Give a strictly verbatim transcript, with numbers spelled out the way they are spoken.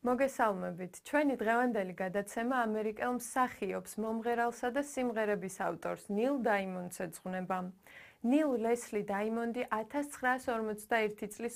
მოგესალმებით. ჩვენი დღევანდელი გადაცემა ამერიკელ მსახიობს, მომღერალსა და სიმღერების ავტორს ნილ დაიმონდს ეძღვნება. ნილ ლესლი დაიმონდი ათას ცხრაას ორმოცდაერთი წლის